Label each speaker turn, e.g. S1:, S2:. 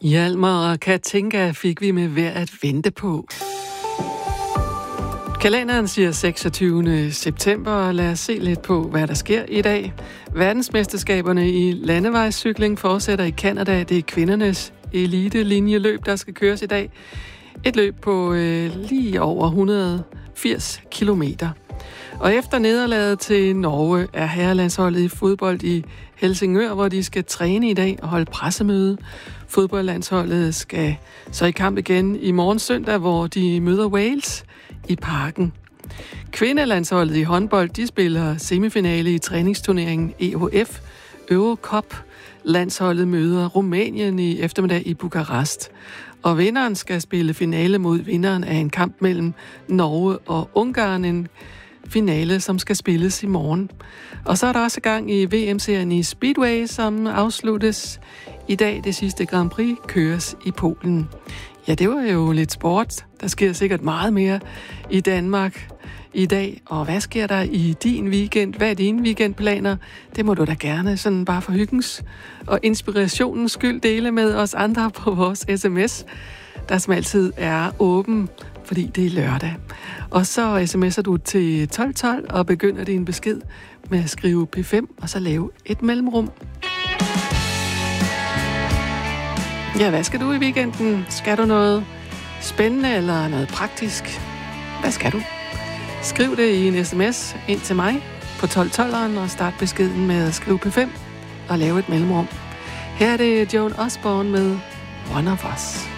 S1: Hjalmar og Katinka fik vi med hver at vente på. Kalenderen siger 26. september, og lad os se lidt på, hvad der sker i dag. Verdensmesterskaberne i landevejscykling fortsætter i Canada. Det er kvindernes elite-linjeløb, der skal køres i dag. Et løb på lige over 180 kilometer. Og efter nederlaget til Norge er herrelandsholdet i fodbold i Helsingør, hvor de skal træne i dag og holde pressemøde. Fodboldlandsholdet skal så i kamp igen i morgen søndag, hvor de møder Wales i Parken. Kvindelandsholdet i håndbold, de spiller semifinale i træningsturneringen EHF Eurocup. Landsholdet møder Rumænien i eftermiddag i Bukarest. Og vinderen skal spille finale mod vinderen af en kamp mellem Norge og Ungarn, en finale, som skal spilles i morgen. Og så er der også gang i VM-serien i Speedway, som afsluttes i dag. Det sidste Grand Prix køres i Polen. Ja, det var jo lidt sport. Der sker sikkert meget mere i Danmark i dag. Og hvad sker der i din weekend? Hvad er dine weekendplaner? Det må du da gerne, sådan bare for hyggens og inspirationens skyld, dele med os andre på vores sms, der som altid er åben, fordi det er lørdag. Og så sms'er du til 1212 og begynder din besked med at skrive P5 og så lave et mellemrum. Ja, hvad skal du i weekenden? Skal du noget spændende eller noget praktisk? Hvad skal du? Skriv det i en sms ind til mig på 1212'eren og start beskeden med at skrive P5 og lave et mellemrum. Her er det Joan Osborne med One of Us.